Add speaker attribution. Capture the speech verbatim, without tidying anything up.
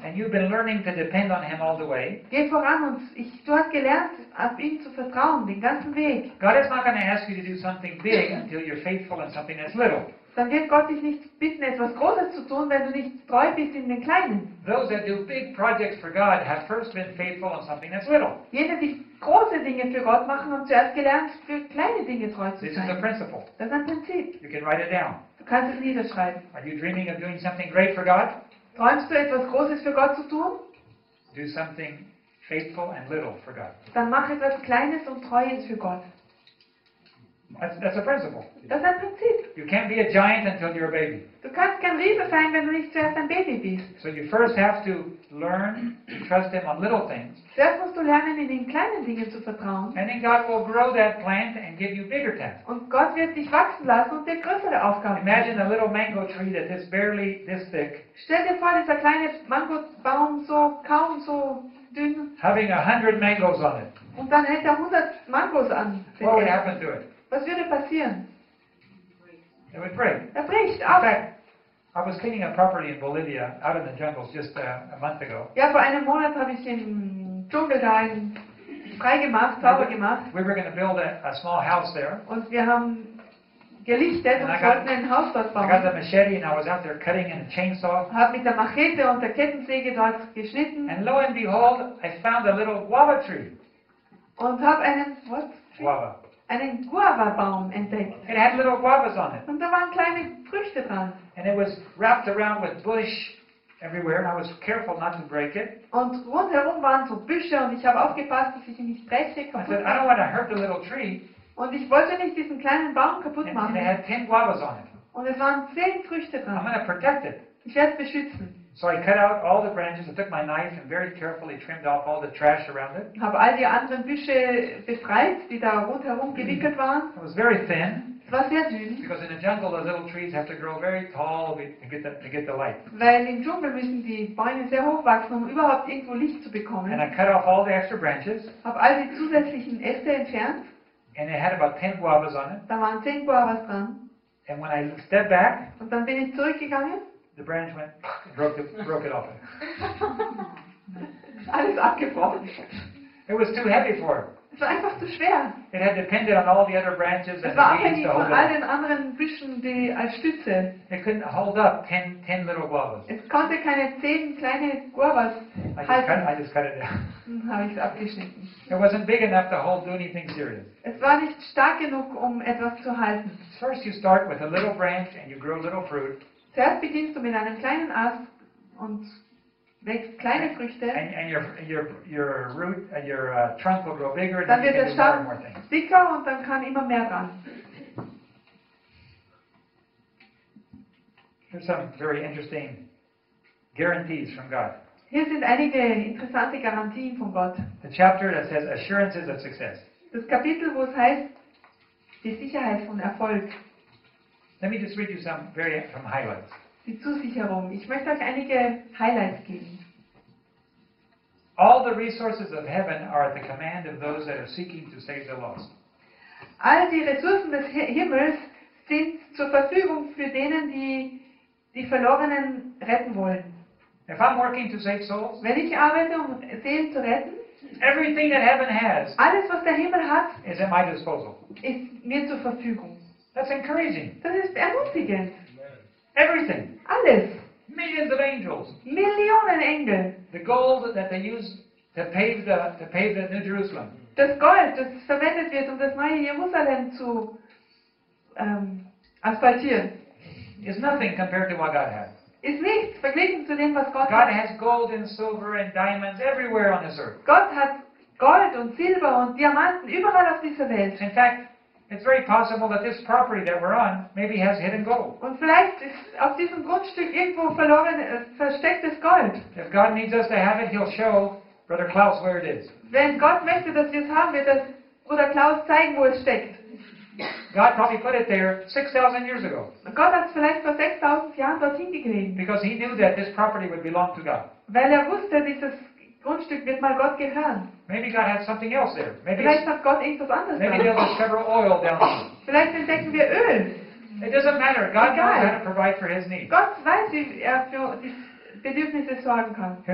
Speaker 1: and you've been learning to depend on Him all the way,
Speaker 2: Geh voran und ich, du hast gelernt, auf ihn zu vertrauen, den ganzen Weg.
Speaker 1: God is not going to ask you to do something big until you're faithful in something that's little.
Speaker 2: Dann wird Gott dich nicht bitten, etwas Großes zu tun, wenn du nicht treu bist in den Kleinen.
Speaker 1: Those that do big projects for God have first been faithful in something that's little.
Speaker 2: Jene, die große Dinge für Gott machen, haben zuerst gelernt, für kleine Dinge treu zu
Speaker 1: This is a
Speaker 2: sein.
Speaker 1: principle.
Speaker 2: Das ist ein Prinzip.
Speaker 1: You can write it down.
Speaker 2: Du kannst es niederschreiben.
Speaker 1: Are you dreaming of doing something great for God?
Speaker 2: Träumst du, etwas Großes für Gott zu tun?
Speaker 1: Do something faithful and little for God.
Speaker 2: Dann mach etwas Kleines und Treues für Gott.
Speaker 1: That's, that's a principle.
Speaker 2: Das ist ein Prinzip.
Speaker 1: You can't be a giant until you're a baby.
Speaker 2: Du kannst kein Riese sein, wenn du nicht zuerst ein Baby bist.
Speaker 1: So you first have to learn to trust Him on little things,
Speaker 2: Zuerst musst du lernen, in den kleinen Dingen zu vertrauen.
Speaker 1: and then God will grow that plant and give you bigger tasks.
Speaker 2: Und Gott wird dich wachsen lassen und dir größere Aufgaben geben.
Speaker 1: Imagine a little mango tree that is barely this thick,
Speaker 2: Stell dir vor, dieser kleine Mangobaum so kaum so dünn
Speaker 1: having a hundred mangoes on it.
Speaker 2: und dann hält er hundert Mangos an.
Speaker 1: What would happen to it?
Speaker 2: Was würde passieren?
Speaker 1: It would break.
Speaker 2: Er bricht
Speaker 1: In
Speaker 2: ab.
Speaker 1: fact, I was cleaning a property in Bolivia, out in the jungles, just uh, a month ago.
Speaker 2: Ja, vor einem Monat habe ich den Dschungel da in, frei gemacht, sauber gemacht.
Speaker 1: We were going to build a, a small house there.
Speaker 2: Und wir haben gelichtet und
Speaker 1: And I got-
Speaker 2: wollten ein Haus dort
Speaker 1: I got the
Speaker 2: bauen.
Speaker 1: machete and I was out there cutting in a chainsaw.
Speaker 2: Habe mit der Machete und der Kettensäge dort geschnitten
Speaker 1: And lo and behold, I found a little guava tree.
Speaker 2: und habe einen, what?
Speaker 1: Guava.
Speaker 2: einen Guava-Baum entdeckt.
Speaker 1: It had little guavas on it.
Speaker 2: Und da waren kleine Früchte dran.
Speaker 1: And it was wrapped around with bush everywhere, and I was careful not to break it.
Speaker 2: Und rundherum waren so Büsche und ich habe aufgepasst, dass ich ihn nicht breche,
Speaker 1: I
Speaker 2: kaputt
Speaker 1: said, I don't
Speaker 2: mache.
Speaker 1: want to hurt the little tree.
Speaker 2: Und ich wollte nicht diesen kleinen Baum kaputt
Speaker 1: And, and
Speaker 2: machen.
Speaker 1: it had ten guavas on it.
Speaker 2: Und es waren zehn Früchte
Speaker 1: I'm
Speaker 2: dran.
Speaker 1: going to protect it.
Speaker 2: Ich werde es beschützen.
Speaker 1: So I cut out all the branches. I took my knife and very carefully trimmed off all the trash around it.
Speaker 2: Habe all die anderen Büsche befreit, die da rundherum gewickelt waren.
Speaker 1: It was very thin
Speaker 2: Es war sehr dünn,
Speaker 1: because in the jungle the little trees have to grow very tall to get the, to get the light.
Speaker 2: weil im Dschungel müssen die Bäume sehr hoch wachsen, um überhaupt irgendwo Licht zu
Speaker 1: And
Speaker 2: bekommen.
Speaker 1: I cut off all the extra branches,
Speaker 2: Habe all die zusätzlichen Äste entfernt.
Speaker 1: and it had about ten guavas on it.
Speaker 2: Da waren zehn Guavas dran.
Speaker 1: And when I stepped back,
Speaker 2: Und dann bin ich zurückgegangen.
Speaker 1: the branch went, broke, the, broke it off.
Speaker 2: Alles abgebrochen.
Speaker 1: It was too heavy for it.
Speaker 2: Es war einfach zu schwer.
Speaker 1: It had depended on all the other branches
Speaker 2: Es
Speaker 1: and
Speaker 2: war
Speaker 1: the weeds
Speaker 2: abhängig
Speaker 1: to
Speaker 2: von
Speaker 1: hold
Speaker 2: all
Speaker 1: it.
Speaker 2: den anderen Büschen, die als Stütze.
Speaker 1: It couldn't hold up ten, ten little guavas.
Speaker 2: Es konnte keine zehn kleine Guavas
Speaker 1: I just, cut,
Speaker 2: halten.
Speaker 1: I just cut it down.
Speaker 2: Dann habe ich es abgeschnitten.
Speaker 1: It wasn't big enough to hold do anything serious.
Speaker 2: Es war nicht stark genug, um etwas zu halten.
Speaker 1: First you start with a little branch and you grow little fruit.
Speaker 2: Zuerst beginnst du mit einem kleinen Ast und wächst kleine Früchte.
Speaker 1: And, and your, your, your root, uh, your uh, trunk will grow bigger and
Speaker 2: Dann
Speaker 1: then you
Speaker 2: wird
Speaker 1: can
Speaker 2: der
Speaker 1: do more and more
Speaker 2: Stamm
Speaker 1: things.
Speaker 2: dicker und dann kann immer mehr dran.
Speaker 1: Here's some very interesting guarantees from God.
Speaker 2: Hier sind einige interessante Garantien von Gott.
Speaker 1: The chapter that says assurances of success.
Speaker 2: Das Kapitel, wo es heißt, die Sicherheit von Erfolg,
Speaker 1: Let me just read you some very some highlights.
Speaker 2: die Zusicherung. Ich möchte euch einige Highlights geben.
Speaker 1: All the resources of heaven are at the command of those that are seeking to save the lost.
Speaker 2: All die Ressourcen des Hi- Himmels sind zur Verfügung für denen, die die Verlorenen retten wollen.
Speaker 1: If I'm working to save souls,
Speaker 2: Wenn ich arbeite, um Seelen zu retten,
Speaker 1: everything that heaven has
Speaker 2: alles, was der Himmel hat,
Speaker 1: is at my disposal.
Speaker 2: ist mir zur Verfügung.
Speaker 1: That's encouraging.
Speaker 2: Das ist ermutigend.
Speaker 1: Everything.
Speaker 2: Alles.
Speaker 1: Millions of angels.
Speaker 2: Millionen Engel.
Speaker 1: The gold that they use to pave the to pave the New Jerusalem.
Speaker 2: Das Gold, das verwendet wird, um das neue Jerusalem zu ähm, asphaltieren,
Speaker 1: Is nothing compared to what God has.
Speaker 2: ist nichts verglichen zu dem, was Gott
Speaker 1: God
Speaker 2: hat.
Speaker 1: has gold and silver and diamonds everywhere on this earth.
Speaker 2: Gott hat Gold und Silber und Diamanten überall auf dieser Welt.
Speaker 1: In fact, it's very possible that this property that we're on maybe has hidden gold.
Speaker 2: Und vielleicht ist auf diesem Grundstück irgendwo verloren, äh, verstecktes Gold.
Speaker 1: If God needs us to have it, He'll show Brother Klaus where it is.
Speaker 2: Wenn Gott möchte, dass wir es haben, wird das Bruder Klaus zeigen, wo es steckt.
Speaker 1: God probably put it there six thousand years ago
Speaker 2: Gott hat es vielleicht vor sechstausend Jahren dorthin gegeben,
Speaker 1: because He knew that this property would belong to God.
Speaker 2: weil er wusste, dieses Grundstück wird mal Gott gehören.
Speaker 1: Maybe God had something else there. Maybe,
Speaker 2: Vielleicht hat Gott irgendwas anderes
Speaker 1: maybe He'll
Speaker 2: da.
Speaker 1: discover oil down there.
Speaker 2: Vielleicht entdecken wir Öl.
Speaker 1: It doesn't matter. God knows
Speaker 2: Egal.
Speaker 1: how to provide for His needs.
Speaker 2: Gott weiß, wie er für die Bedürfnisse sorgen kann.